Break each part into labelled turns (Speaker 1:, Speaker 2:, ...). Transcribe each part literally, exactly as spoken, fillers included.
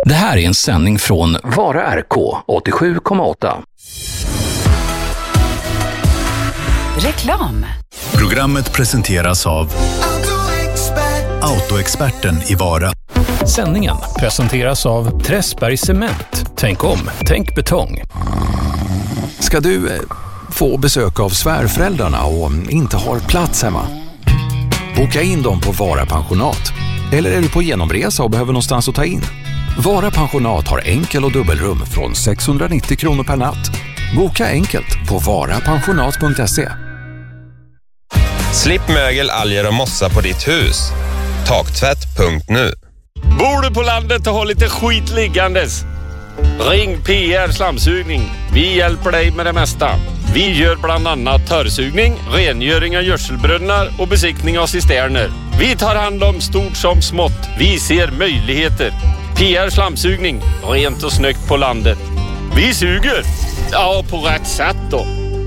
Speaker 1: Det här är en sändning från Vara R K åttiosju komma åtta.
Speaker 2: Reklam.
Speaker 3: Programmet presenteras av Autoexperten i Vara.
Speaker 1: Sändningen presenteras av Träsberg Cement. Tänk om, tänk betong.
Speaker 4: Ska du eh, få besök av svärföräldrarna och inte har plats hemma? Boka in dem på Vara pensionat. Eller är du på genomresa och behöver någonstans att ta in? Vara pensionat har enkel- och dubbelrum från sexhundranittio kronor per natt. Boka enkelt på varapensionat punkt se.
Speaker 5: Slipp mögel, alger och mossa på ditt hus. Taktvätt punkt nu.
Speaker 6: Bor du på landet och har lite skit liggandes? Ring P R Slamsugning. Vi hjälper dig med det mesta. Vi gör bland annat törrsugning, rengöring av gödselbrunnar och besiktning av cisterner. Vi tar hand om stort som smått. Vi ser möjligheter. P R Slamsugning. Rent och snyggt på landet. Vi suger. Ja, på rätt sätt då.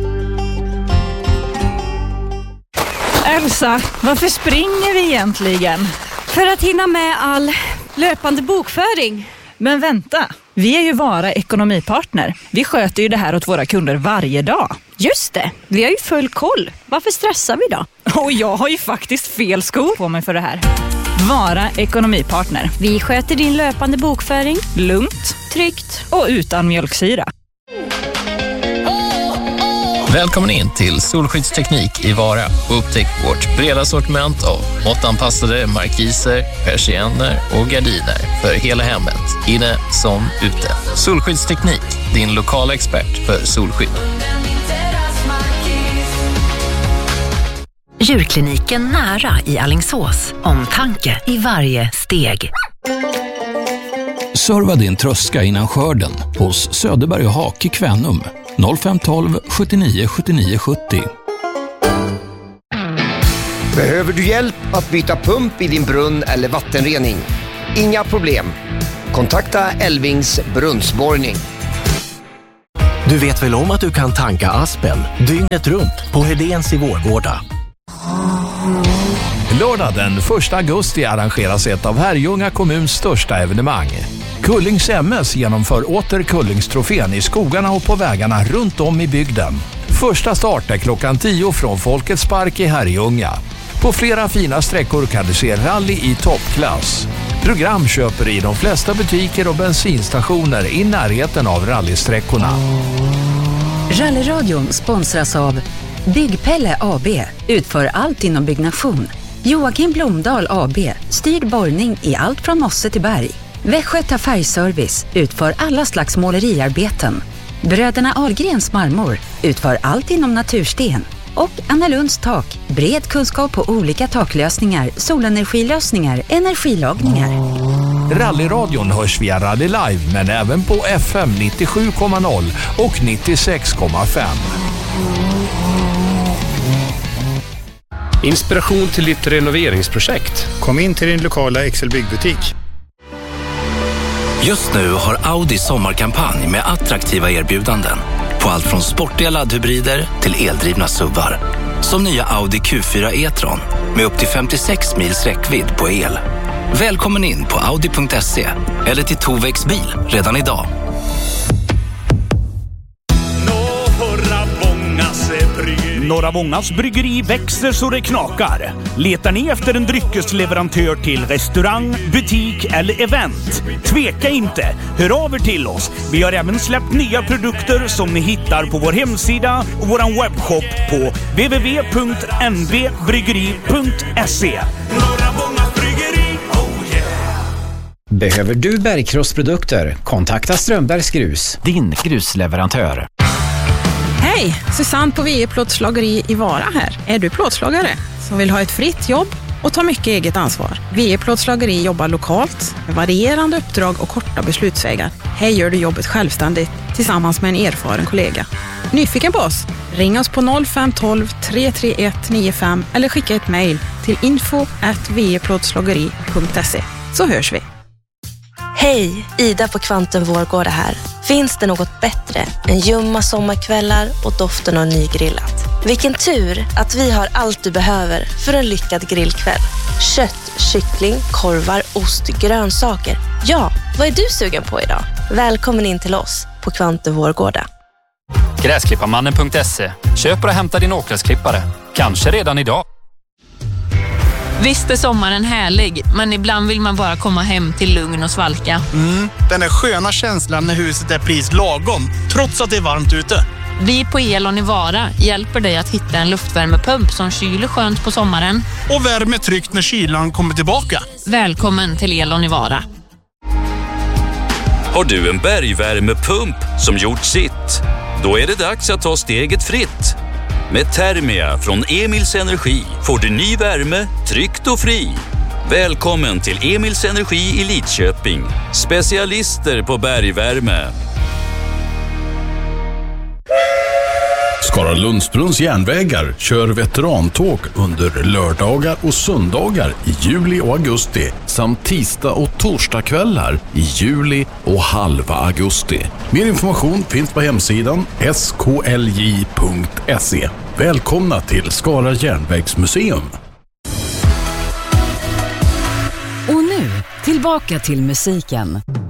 Speaker 7: Elsa, varför springer vi egentligen?
Speaker 8: För att hinna med all löpande bokföring.
Speaker 7: Men vänta, vi är ju Vara ekonomipartner. Vi sköter ju det här åt våra kunder varje dag.
Speaker 8: Just det, vi har ju full koll. Varför stressar vi då?
Speaker 7: Och jag har ju faktiskt fel skor på mig för det här. Vara ekonomipartner.
Speaker 8: Vi sköter din löpande bokföring.
Speaker 7: Lugnt,
Speaker 8: tryggt
Speaker 7: och utan mjölksyra.
Speaker 9: Välkommen in till Solskyddsteknik i Vara och upptäck vårt breda sortiment av måttanpassade markiser, persienner och gardiner för hela hemmet, inne som ute. Solskyddsteknik, din lokala expert för solskydd.
Speaker 2: Djurkliniken nära i Alingsås. Omtanke i varje steg.
Speaker 1: Serva din tröska innan skörden hos Söderberg och Hak i Kvänum. noll fem ett två sjuttionio sjuttionio sjuttio.
Speaker 10: Behöver du hjälp att byta pump i din brunn eller vattenrening? Inga problem. Kontakta Elvings brunnsborrning.
Speaker 11: Du vet väl om att du kan tanka Aspen dygnet runt på Hedéns i Vårgårda?
Speaker 12: Lördag den första augusti arrangeras ett av Herrljunga kommuns största evenemang. Kullings M S genomför åter Kullingstrofén i skogarna och på vägarna runt om i bygden. Första start är klockan tio från Folkets park i Herrljunga. På flera fina sträckor kan du se rally i toppklass. Program köper i de flesta butiker och bensinstationer i närheten av rallysträckorna.
Speaker 2: Rallyradion sponsras av Byggpelle A B. Utför allt inom byggnation. Joakim Blomdahl A B. Styr borrning i allt från mosse till berg. Västgöta Färgservice utför alla slags måleriarbeten. Bröderna Ahlgrens marmor utför allt inom natursten. Och Anna Lunds tak, bred kunskap på olika taklösningar, solenergilösningar, energilagningar.
Speaker 12: Rallyradion hörs via Rally Live men även på F M nittiosju komma noll och nittiosex komma fem.
Speaker 13: Inspiration till ditt renoveringsprojekt. Kom in till din lokala Excel byggbutik.
Speaker 14: Just nu har Audi sommarkampanj med attraktiva erbjudanden på allt från sportiga laddhybrider till eldrivna S U V:ar. Som nya Audi Q fyra e-tron med upp till femtiosex mils räckvidd på el. Välkommen in på audi punkt se eller till Tovex bil redan idag.
Speaker 15: Norra Vångas bryggeri växer så det knakar. Letar ni efter en dryckesleverantör till restaurang, butik eller event? Tveka inte, hör av er till oss. Vi har även släppt nya produkter som ni hittar på vår hemsida och vår webbshop på w w w punkt n v bryggeri punkt se.
Speaker 16: Norra Vångas bryggeri, oh yeah.
Speaker 17: Behöver du bergkrossprodukter? Kontakta Strömbergs Grus, din grusleverantör.
Speaker 18: Hej, Susanne på V E Plåtslageri i Vara här. Är du plåtslagare som vill ha ett fritt jobb och ta mycket eget ansvar? V E Plåtslageri jobbar lokalt med varierande uppdrag och korta beslutsvägar. Här gör du jobbet självständigt tillsammans med en erfaren kollega. Nyfiken på oss? Ring oss på noll fem ett två tre tre ett nio fem eller skicka ett mejl till info at v e plåtslageri punkt se, så hörs vi.
Speaker 19: Hej, Ida på Kvantum Vårgårda här. Finns det något bättre än ljumma sommarkvällar och doften av nygrillat? Vilken tur att vi har allt du behöver för en lyckad grillkväll. Kött, kyckling, korvar, ost, grönsaker. Ja, vad är du sugen på idag? Välkommen in till oss på Kvantum Vårgårda.
Speaker 20: Gräsklipparmannen punkt se. Köp och hämta din åkgräsklippare. Kanske redan idag.
Speaker 21: Visst är sommaren härlig, men ibland vill man bara komma hem till lugn och svalka.
Speaker 22: Mm, den där sköna känslan när huset är pris lagom, trots att det är varmt ute.
Speaker 21: Vi på Elon i Vara hjälper dig att hitta en luftvärmepump som kyler skönt på sommaren.
Speaker 22: Och värmer tryggt när kylan kommer tillbaka.
Speaker 21: Välkommen till Elon i Vara.
Speaker 23: Har du en bergvärmepump som gjort sitt? Då är det dags att ta steget fritt. Med Thermia från Emils Energi får du ny värme, tryggt och fri. Välkommen till Emils Energi i Lidköping. Specialister på bergvärme.
Speaker 24: Skara Lundsbrunns järnvägar kör veterantåg under lördagar och söndagar i juli och augusti samt tisdag och torsdagskvällar i juli och halva augusti. Mer information finns på hemsidan s k l j punkt se. Välkomna till Skara järnvägsmuseum.
Speaker 25: Och nu tillbaka till musiken.